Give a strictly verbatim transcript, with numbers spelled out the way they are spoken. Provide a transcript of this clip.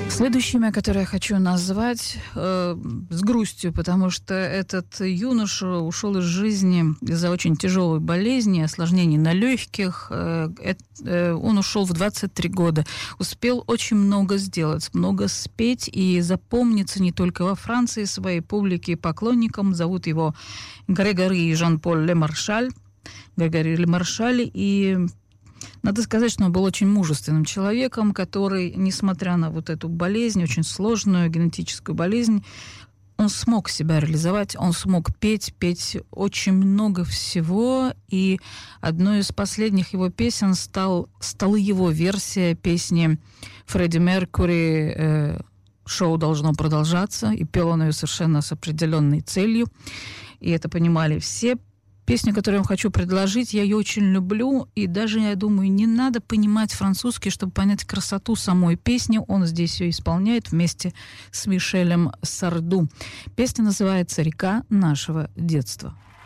Следующее имя, которое я хочу назвать э, с грустью, потому что этот юноша ушел из жизни из-за очень тяжелой болезни, осложнений на легких. Э, э, он ушел в двадцать три года. Успел очень много сделать, много спеть и запомниться не только во Франции своей публике и поклонникам. Зовут его Грегори Жан-Поль Ле Маршаль. Грегори Ле Маршаль. И надо сказать, что он был очень мужественным человеком, который, несмотря на вот эту болезнь, очень сложную генетическую болезнь, он смог себя реализовать, он смог петь, петь очень много всего. И одной из последних его песен стал, стала его версия песни Фредди Меркьюри э, «Шоу должно продолжаться». И пел он ее совершенно с определенной целью. И это понимали все. Песню, которую я вам хочу предложить, я ее очень люблю, и даже, я думаю, не надо понимать французский, чтобы понять красоту самой песни. Он здесь ее исполняет вместе с Мишелем Сарду. Песня называется «Река нашего детства».